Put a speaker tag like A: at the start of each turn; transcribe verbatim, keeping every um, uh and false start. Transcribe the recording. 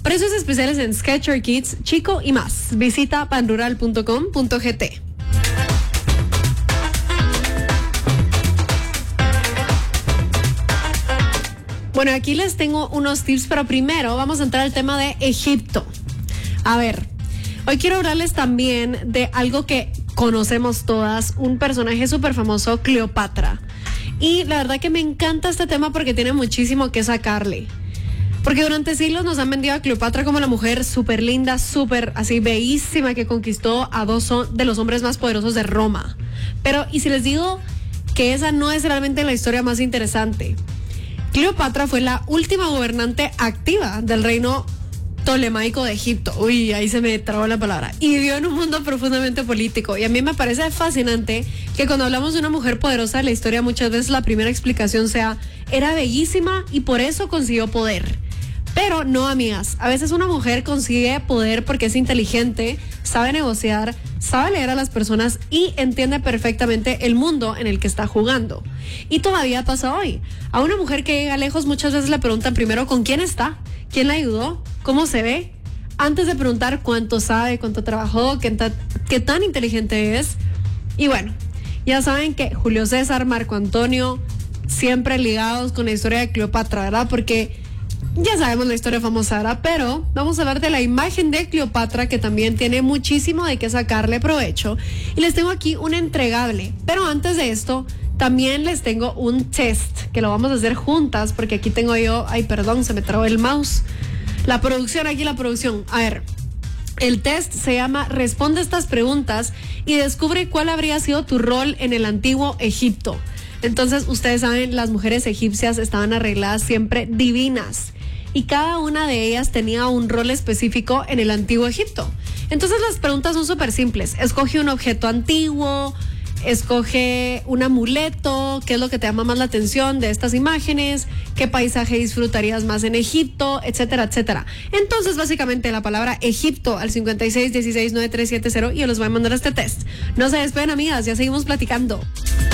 A: Precios especiales en Skechers Kids, Chico y más. Visita panrural punto com punto gt. Bueno, aquí les tengo unos tips, pero primero vamos a entrar al tema de Egipto. A ver, hoy quiero hablarles también de algo que conocemos todas, un personaje súper famoso, Cleopatra. Y la verdad que me encanta este tema porque tiene muchísimo que sacarle. Porque durante siglos nos han vendido a Cleopatra como la mujer súper linda, súper así bellísima que conquistó a dos de los hombres más poderosos de Roma. Pero, ¿y si les digo que esa no es realmente la historia más interesante? Cleopatra fue la última gobernante activa del reino tolemaico de Egipto. Uy, ahí se me trabó la palabra. Y vivió en un mundo profundamente político. Y a mí me parece fascinante que cuando hablamos de una mujer poderosa en la historia, muchas veces la primera explicación sea, era bellísima y por eso consiguió poder. Pero no, amigas, a veces una mujer consigue poder porque es inteligente, sabe negociar, sabe leer a las personas y entiende perfectamente el mundo en el que está jugando. Y todavía pasa hoy. A una mujer que llega lejos muchas veces le preguntan primero con quién está, quién la ayudó, cómo se ve, antes de preguntar cuánto sabe, cuánto trabajó, qué, ta- qué tan inteligente es. Y bueno, ya saben que Julio César, Marco Antonio, siempre ligados con la historia de Cleopatra, ¿verdad? Porque ya sabemos la historia famosa, ¿verdad? Pero vamos a hablar de la imagen de Cleopatra, que también tiene muchísimo de qué sacarle provecho. Y les tengo aquí un entregable. Pero antes de esto, también les tengo un test, que lo vamos a hacer juntas, porque aquí tengo yo, ay, perdón, se me trabó el mouse. La producción, aquí la producción. A ver, el test se llama Responde estas preguntas y descubre cuál habría sido tu rol en el antiguo Egipto. Entonces, ustedes saben, las mujeres egipcias estaban arregladas siempre divinas. Y cada una de ellas tenía un rol específico en el antiguo Egipto. Entonces las preguntas son súper simples. Escoge un objeto antiguo, escoge un amuleto, qué es lo que te llama más la atención de estas imágenes, qué paisaje disfrutarías más en Egipto, etcétera, etcétera. Entonces, básicamente, la palabra Egipto al cincuenta y seis dieciséis noventa y tres setenta y yo les voy a mandar este test. No se despeguen, amigas, ya seguimos platicando.